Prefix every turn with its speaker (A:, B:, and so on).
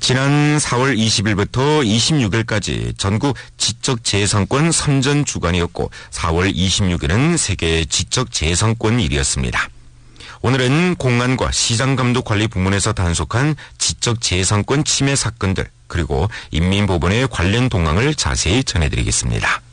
A: 지난 4월 20일부터 26일까지 전국 지적재산권 선전 주간이었고 4월 26일은 세계 지적재산권일이었습니다. 오늘은 공안과 시장감독관리 부문에서 단속한 지적재산권 침해 사건들 그리고 인민법원의 관련 동향을 자세히 전해드리겠습니다.